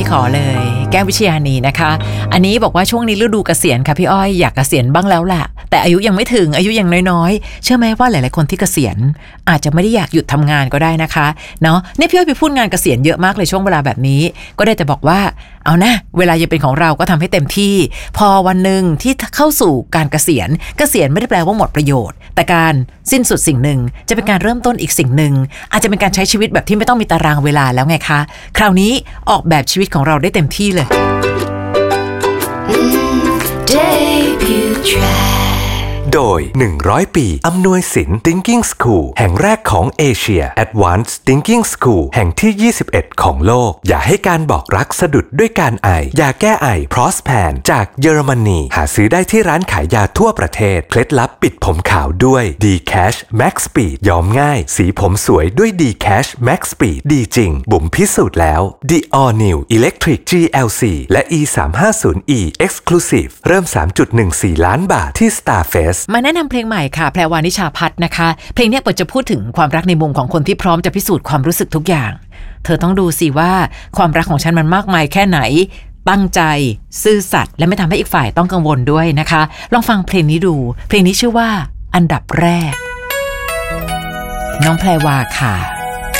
ที่ขอเลยแก้ววิชญานีนะคะอันนี้บอกว่าช่วงนี้ฤดูเกษียณค่ะพี่อ้อยอยากเกษียณบ้างแล้วล่ะแต่อายุยังไม่ถึงอายุยังน้อยๆเชื่อไหมว่าหลายๆคนที่เกษียณอาจจะไม่ได้อยากหยุดทำงานก็ได้นะคะเนาะนี่พี่อ้อยไปพูดงานเกษียณเยอะมากเลยช่วงเวลาแบบนี้ก็ได้แต่บอกว่าเอานะเวลายังเป็นของเราก็ทำให้เต็มที่พอวันหนึ่งที่เข้าสู่การเกษียณไม่ได้แปลว่าหมดประโยชน์แต่การสิ้นสุดสิ่งหนึ่งจะเป็นการเริ่มต้นอีกสิ่งหนึ่งอาจจะเป็นการใช้ชีวิตแบบที่ไม่ต้องมีตารางเวลาแล้วไงคะคราวนี้ออกแบบชีวิตของเราได้เต็มที่เลยโดย100 ปีอำนวยสิน Thinking School แห่งแรกของเอเชีย Advanced Thinking School แห่งที่21ของโลกอย่าให้การบอกรักสะดุดด้วยการไอยาแก้ไอ Prospan จากเยอรมนีหาซื้อได้ที่ร้านขายยาทั่วประเทศเคล็ดลับปิดผมขาวด้วย D-Cash Max Speed ย้อมง่ายสีผมสวยด้วย D-Cash Max Speed ดีจริงบุ๋มพิสูจน์แล้ว The All New Electric GLC และ E350e Exclusive เริ่ม 3.14 ล้านบาทที่ Starface มาแนะนำเพลงใหม่ค่ะแพรวานิชาพัฒน์นะคะเพลงนี้เปิดจะพูดถึงความรักในมุมของคนที่พร้อมจะพิสูจน์ความรู้สึกทุกอย่างเธอต้องดูสิว่าความรักของฉันมันมากมายแค่ไหนตั้งใจซื่อสัตย์และไม่ทำให้อีกฝ่ายต้องกังวลด้วยนะคะลองฟังเพลงนี้ดูเพลงนี้ชื่อว่าอันดับแรกน้องแพรวาค่ะ